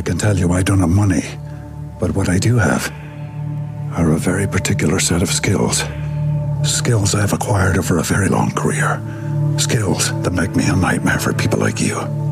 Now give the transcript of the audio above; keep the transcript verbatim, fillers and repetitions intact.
can tell you I don't have money, but what I do have are a very particular set of skills. Skills I've acquired over a very long career. Skills that make me a nightmare for people like you.